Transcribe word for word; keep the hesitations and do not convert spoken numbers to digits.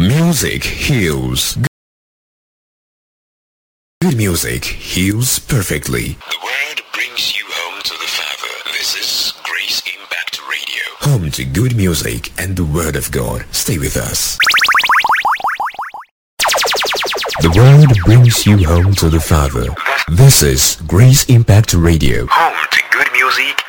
Music heals. Good music heals perfectly. The word brings you home to the Father. This is Grace Impact Radio. Home to good music and the Word of God. Stay with us. The Word brings you home to the Father. This is Grace Impact Radio. Home to good music